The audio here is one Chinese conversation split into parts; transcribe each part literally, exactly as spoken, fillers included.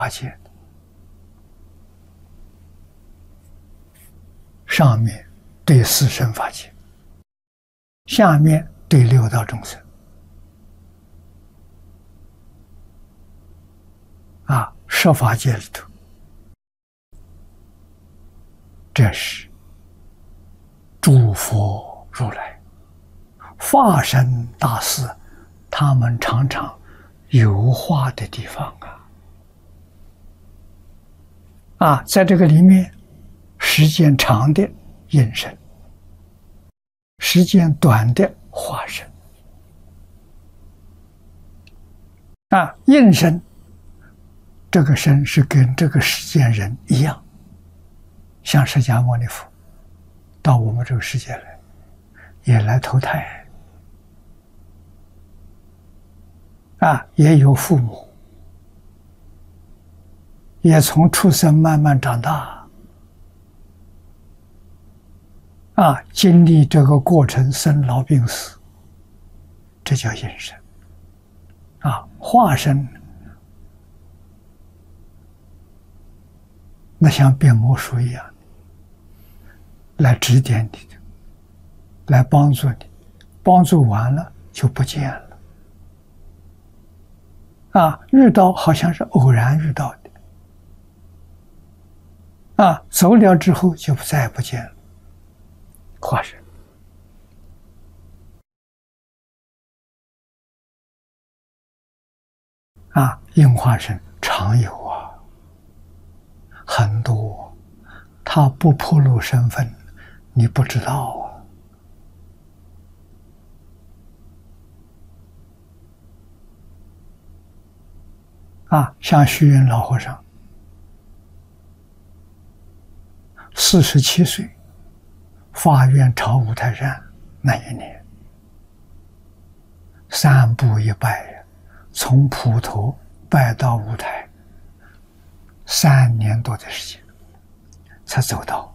界，上面对四圣法界，下面对六道众生。啊，十法界里头，这是诸佛如来、化身大士，他们常常游化的地方啊！啊，在这个里面，时间长的应身，时间短的化身。啊，应身，这个身是跟这个世间人一样，像释迦牟尼佛到我们这个世界来，也来投胎，啊，也有父母，也从出生慢慢长大，啊，经历这个过程，生老病死，这叫应身。啊，化身，那像变魔术一样，来指点你的，来帮助你，帮助完了就不见了。啊，遇到好像是偶然遇到的，啊，走了之后就再也不见了。化身。啊，应化身常有啊，很多，他不暴露身份，你不知道啊。啊，像虚云老和尚，四十七岁，发愿朝五台山那一年，三步一拜呀，从普陀拜到五台，三年多的时间才走到。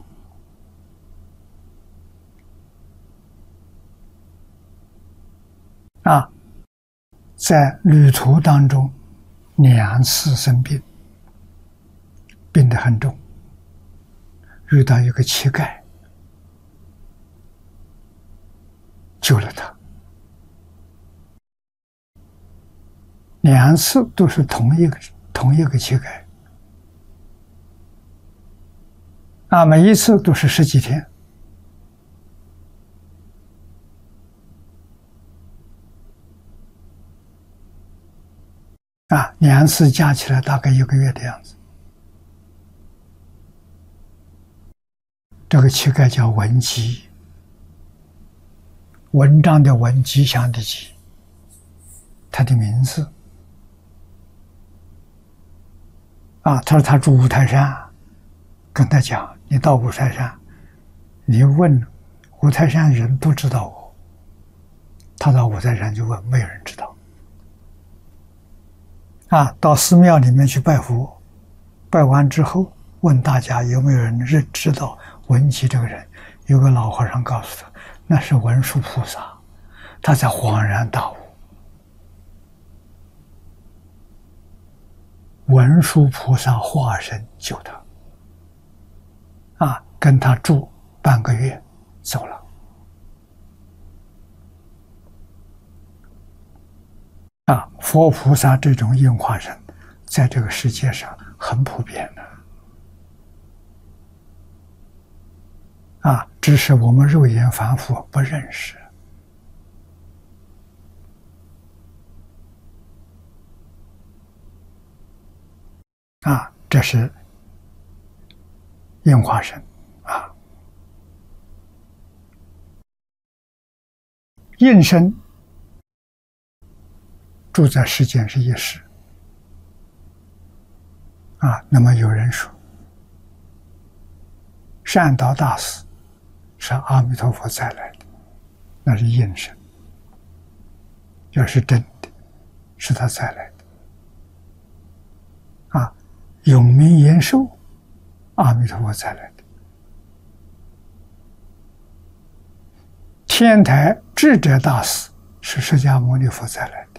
啊，在旅途当中两次生病，病得很重，遇到一个乞丐救了他。两次都是同一个同一个乞丐，啊，每一次都是十几天。啊，两次加起来大概一个月的样子。这个乞丐叫文吉，文章的文，吉祥的吉，他的名字。啊，他说他住五台山，跟他讲，你到五台山，你问五台山人都知道我。他到五台山就问，没有人知道。啊，到寺庙里面去拜佛，拜完之后问大家有没有人认知道文吉这个人。有个老和尚告诉他，那是文殊菩萨。他才恍然大悟，文殊菩萨化身救他，啊，跟他住半个月，走了。啊，佛菩萨这种应化身，在这个世界上很普遍的。啊，只是我们肉眼凡夫不认识。啊，这是应化身啊。应身住在世间是一时啊。那么有人说，善导大师是阿弥陀佛再来的，那是应身，要是真的，是他再来的。啊，永明延寿，阿弥陀佛再来的。天台智者大师是释迦牟尼佛再来的。